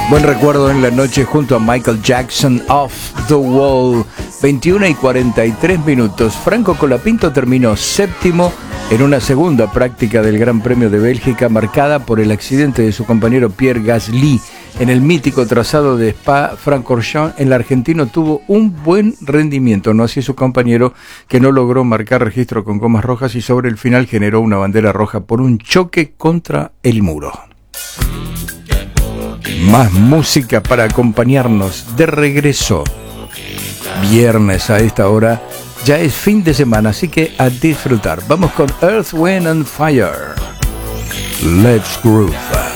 Buen recuerdo en la noche junto a Michael Jackson, Off the Wall. 21:43. Franco Colapinto terminó séptimo en una segunda práctica del Gran Premio de Bélgica, marcada por el accidente de su compañero Pierre Gasly. En el mítico trazado de Spa-Francorchamps, el argentino tuvo un buen rendimiento, no así su compañero, que no logró marcar registro con gomas rojas y sobre el final generó una bandera roja por un choque contra el muro. Más música para acompañarnos de regreso. Viernes a esta hora, ya es fin de semana, así que a disfrutar. Vamos con Earth, Wind and Fire. Let's groove.